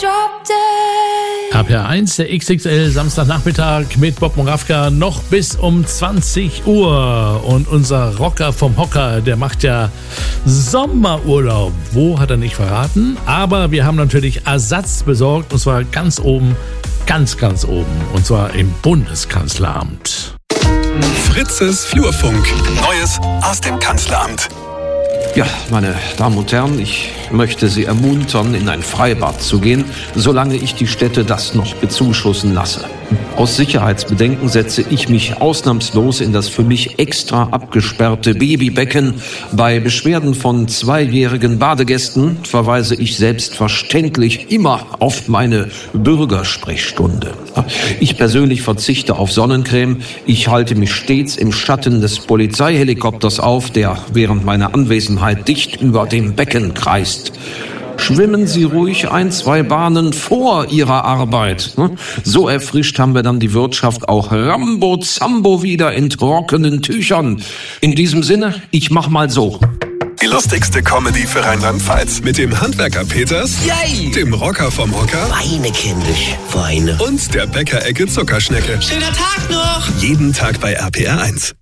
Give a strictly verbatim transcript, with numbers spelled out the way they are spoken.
drop dead. H P R eins, der X X L Samstagnachmittag mit Bob Moravka noch bis um zwanzig Uhr. Und unser Rocker vom Hocker, der macht ja Sommerurlaub. Wo, hat er nicht verraten. Aber wir haben natürlich Ersatz besorgt, und zwar ganz oben, ganz, ganz oben. Und zwar im Bundeskanzleramt. Fritzes Flurfunk. Neues aus dem Kanzleramt. Ja, meine Damen und Herren, ich möchte Sie ermuntern, in ein Freibad zu gehen, solange ich die Städte das noch bezuschussen lasse. Aus Sicherheitsbedenken setze ich mich ausnahmslos in das für mich extra abgesperrte Babybecken. Bei Beschwerden von zweijährigen Badegästen verweise ich selbstverständlich immer auf meine Bürgersprechstunde. Ich persönlich verzichte auf Sonnencreme. Ich halte mich stets im Schatten des Polizeihelikopters auf, der während meiner Anwesenheit dicht über dem Becken kreist. Schwimmen Sie ruhig ein, zwei Bahnen vor Ihrer Arbeit. So erfrischt haben wir dann die Wirtschaft auch Rambo-Zambo wieder in trockenen Tüchern. In diesem Sinne, ich mach mal so. Die lustigste Comedy für Rheinland-Pfalz mit dem Handwerker Peters, Yay! dem Rocker vom Hocker Weine kindisch, Weine. und der Bäckerecke Zuckerschnecke. Schöner Tag noch! Jeden Tag bei R P R eins.